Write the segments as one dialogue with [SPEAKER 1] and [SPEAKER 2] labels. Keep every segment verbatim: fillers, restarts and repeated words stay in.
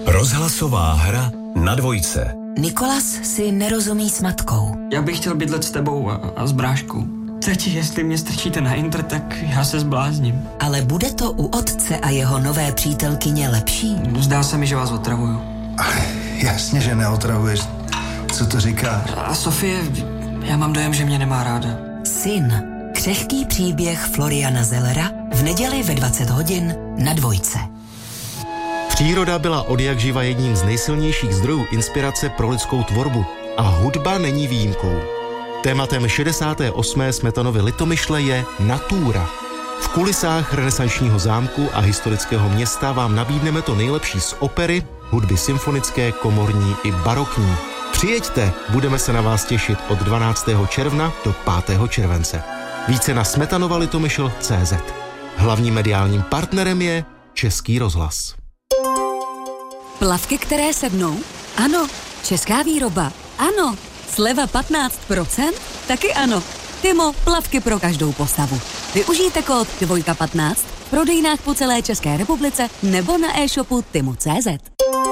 [SPEAKER 1] Rozhlasová hra na dvojce.
[SPEAKER 2] Nikolas si nerozumí s matkou.
[SPEAKER 3] Já bych chtěl bydlet s tebou a, a s bráškou. Teď, jestli mě strčíte na Inter, tak já se zblázním.
[SPEAKER 2] Ale bude to u otce a jeho nové přítelkyně lepší?
[SPEAKER 3] Zdá se mi, že vás otravuju.
[SPEAKER 4] Jasně, že neotravuješ. Co to říká?
[SPEAKER 3] A Sofie, já mám dojem, že mě nemá ráda.
[SPEAKER 2] Syn. Křehký příběh Floriana Zellera v neděli ve dvacet hodin na dvojce.
[SPEAKER 5] Příroda byla odjakživa jedním z nejsilnějších zdrojů inspirace pro lidskou tvorbu a hudba není výjimkou. Tématem šedesáté osmé Smetanovy Litomyšle je natura. V kulisách renesančního zámku a historického města vám nabídneme to nejlepší z opery, hudby symfonické, komorní i barokní. Přijeďte, budeme se na vás těšit od dvanáctého června do pátého července. Více na smetanova litomyšl tečka cé zet. Hlavním mediálním partnerem je Český rozhlas.
[SPEAKER 6] Plavky, které sednou? Ano. Česká výroba? Ano. Sleva patnáct procent? Taky ano. Timo, plavky pro každou postavu. Využijte kód dvojka patnáct v prodejnách po celé České republice nebo na e-shopu timo tečka cé zet.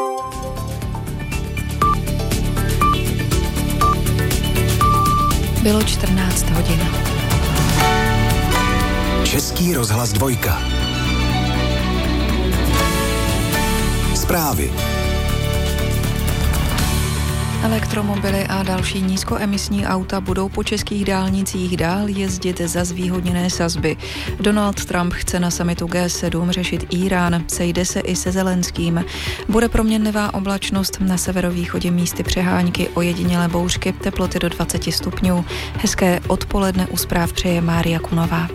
[SPEAKER 7] Bylo čtrnáct hodin.
[SPEAKER 1] Český rozhlas dvojka. Zprávy.
[SPEAKER 7] Elektromobily a další nízkoemisní auta budou po českých dálnicích dál jezdit za zvýhodněné sazby. Donald Trump chce na summitu G sedm řešit Írán, sejde se i se Zelenským. Bude proměnlivá oblačnost, na severovýchodě místy přehánky, ojedinělé bouřky, teploty do dvacet stupňů. Hezké odpoledne u zpráv přeje Mária Kunová.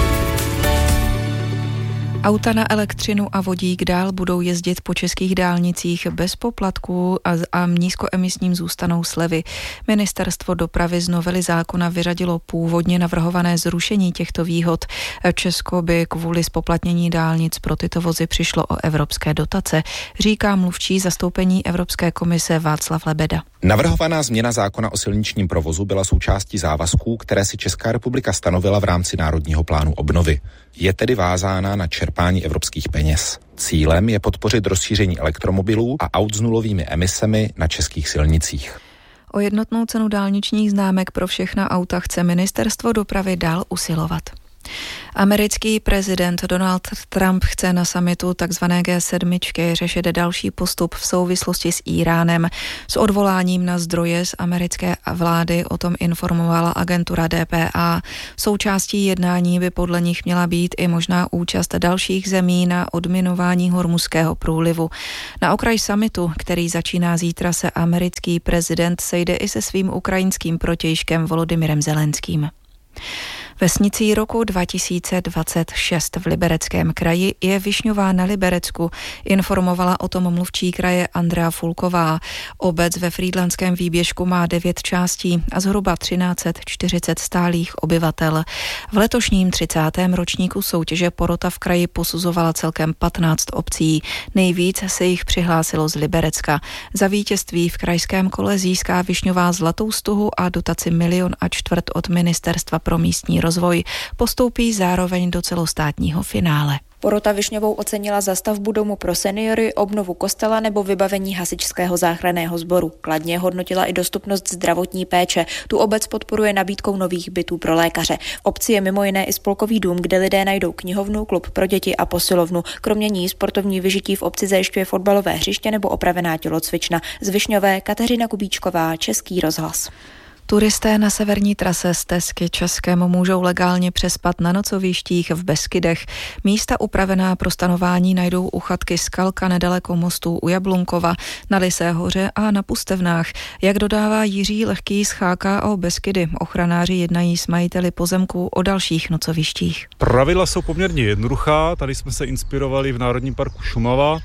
[SPEAKER 7] Auta na elektřinu a vodík dál budou jezdit po českých dálnicích bez poplatků a, a nízkoemisním zůstanou slevy. Ministerstvo dopravy z novely zákona vyřadilo původně navrhované zrušení těchto výhod. Česko by kvůli zpoplatnění dálnic pro tyto vozy přišlo o evropské dotace, říká mluvčí zastoupení Evropské komise Václav Lebeda.
[SPEAKER 8] Navrhovaná změna zákona o silničním provozu byla součástí závazků, které si Česká republika stanovila v rámci Národního plánu obnovy. Je tedy vázána na čerpání evropských peněz. Cílem je podpořit rozšíření elektromobilů a aut s nulovými emisemi na českých silnicích.
[SPEAKER 7] O jednotnou cenu dálničních známek pro všechna auta chce Ministerstvo dopravy dál usilovat. Americký prezident Donald Trump chce na summitu tzv. G sedm řešit další postup v souvislosti s Íránem. S odvoláním na zdroje z americké vlády o tom informovala agentura D P A. Součástí jednání by podle nich měla být i možná účast dalších zemí na odminování Hormuzského průlivu. Na okraj summitu, který začíná zítra, se americký prezident sejde i se svým ukrajinským protějškem Volodymyrem Zelenským. Vesnicí roku dva tisíce dvacet šest v Libereckém kraji je Višňová na Liberecku, informovala o tom mluvčí kraje Andrea Fulková. Obec ve Frýdlantském výběžku má devět částí a zhruba třináct set čtyřicet stálých obyvatel. V letošním třicátém ročníku soutěže porota v kraji posuzovala celkem patnáct obcí. Nejvíc se jich přihlásilo z Liberecka. Za vítězství v krajském kole získá Višňová zlatou stuhu a dotaci milion a čtvrt od Ministerstva pro místní rozvoj. Postoupí zároveň do celostátního finále.
[SPEAKER 9] Porota Višňovou ocenila za stavbu domu pro seniory, obnovu kostela nebo vybavení hasičského záchranného sboru. Kladně hodnotila i dostupnost zdravotní péče. Tu obec podporuje nabídkou nových bytů pro lékaře. V obci je mimo jiné i spolkový dům, kde lidé najdou knihovnu, klub pro děti a posilovnu. Kromě ní sportovní vyžití v obci zajišťuje fotbalové hřiště nebo opravená tělocvična. Z Višňové Kateřina Kubíčková, Český rozhlas.
[SPEAKER 7] Turisté na severní trase Stezky Českém můžou legálně přespat na nocovištích v Beskydech. Místa upravená pro stanování najdou u chatky Skalka nedaleko mostů u Jablunkova, na Lysé hoře a na Pustevnách. Jak dodává Jiří Lehký z H K O Beskydy, ochranáři jednají s majiteli pozemků o dalších nocovištích.
[SPEAKER 10] Pravidla jsou poměrně jednoduchá, tady jsme se inspirovali v Národním parku Šumava,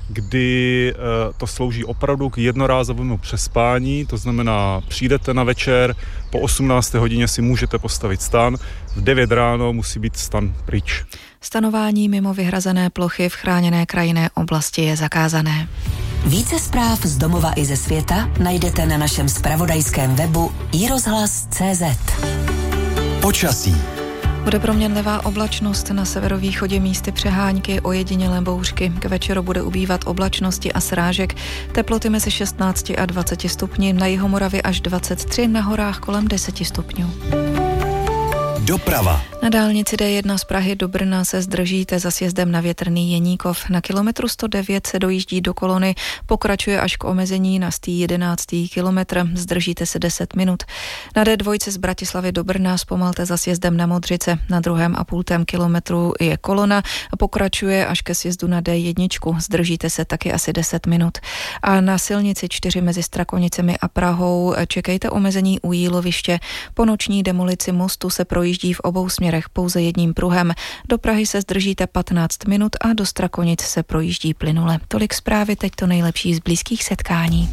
[SPEAKER 10] kdy to slouží opravdu k jednorázovému přespání, to znamená, přijdete na večer, po osmnácté hodině si můžete postavit stan, v devět ráno musí být stan pryč. Stanování
[SPEAKER 7] mimo vyhrazené plochy v chráněné krajinné oblasti je zakázané.
[SPEAKER 2] Více zpráv z domova i ze světa najdete na našem zpravodajském webu i rozhlas tečka cé zet.
[SPEAKER 1] Počasí.
[SPEAKER 7] Bude proměnlivá oblačnost, na severovýchodě místy přehánky, ojedinělé bouřky. K večeru bude ubývat oblačnosti a srážek. Teploty mezi šestnácti a dvaceti stupni, na Jihomoravě až dvacet tři, na horách kolem deseti stupňů.
[SPEAKER 1] Doprava.
[SPEAKER 7] Na dálnici D jedna z Prahy do Brna se zdržíte za sjezdem na Větrný Jeníkov. Na kilometru sto devět se dojíždí do kolony, pokračuje až k omezení na sto jedenáctý kilometr, zdržíte se deset minut. Na D dva z Bratislavy do Brna zpomalte za sjezdem na Modřice. Na druhém a půltém kilometru je kolona a pokračuje až ke sjezdu na D jedna, zdržíte se taky asi deset minut. A na silnici čtyři mezi Strakonicemi a Prahou čekejte omezení u Jíloviště. Po noční demolici mostu se projíždí v obou směrech pouze jedním pruhem. Do Prahy se zdržíte patnáct minut a do Strakonic se projíždí plynule. Tolik zprávy, teď to nejlepší z blízkých setkání.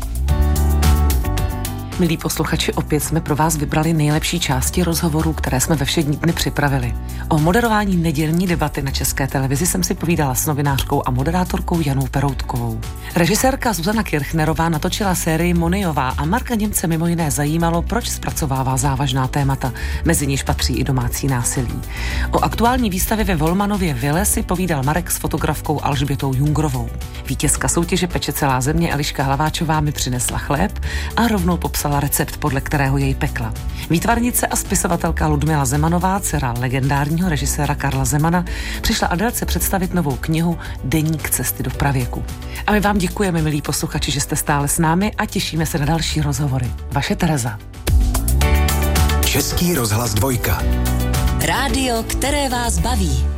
[SPEAKER 11] Milí posluchači, opět jsme pro vás vybrali nejlepší části rozhovorů, které jsme ve všední dny připravili. O moderování nedělní debaty na České televizi jsem si povídala s novinářkou a moderátorkou Janou Peroutkovou. Režisérka Zuzana Kirchnerová natočila sérii Moniová a Marka Němce mimo jiné zajímalo, proč zpracovává závažná témata, mezi níž patří i domácí násilí. O aktuální výstavě ve Volmanově vile si povídal Marek s fotografkou Alžbětou Jungrovou. Vítězka soutěže Peče celá země Eliška Hlaváčová mi přinesla chléb a rovnou popsala recept, podle kterého jej pekla. Výtvarnice a spisovatelka Ludmila Zemanová, dcera legendárního režiséra Karla Zemana, přišla Adélce představit novou knihu Deník cesty do pravěku. A my vám děkujeme, milí posluchači, že jste stále s námi a těšíme se na další rozhovory. Vaše Tereza.
[SPEAKER 1] Český rozhlas dvojka.
[SPEAKER 2] Rádio, které vás baví.